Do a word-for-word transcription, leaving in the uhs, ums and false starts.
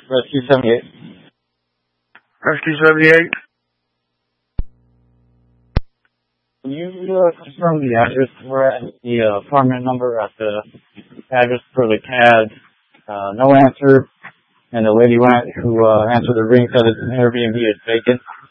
Rescue seventy-eight. Rescue seventy-eight. Can you uh, confirm the address we're at, the uh, apartment number at the address for the C A D? Uh, no answer. And the lady went, who uh, answered the ring said the Airbnb is vacant.